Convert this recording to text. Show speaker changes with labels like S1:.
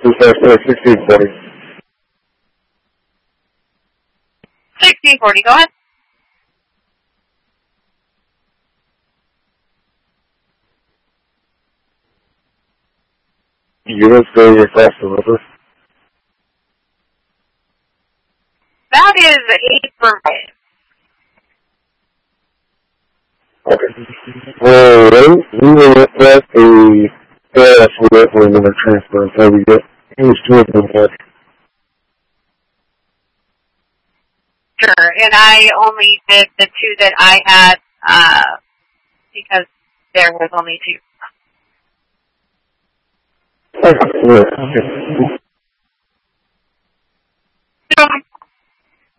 S1: 1640.
S2: 1640, go ahead.
S1: Units going across the river.
S2: That is 8 for 5.
S1: Okay. Well, we will let the AS unit for another transfer until we get these two of them back.
S2: Sure, and I only did the 2 that I had, because there was only 2.
S1: Okay.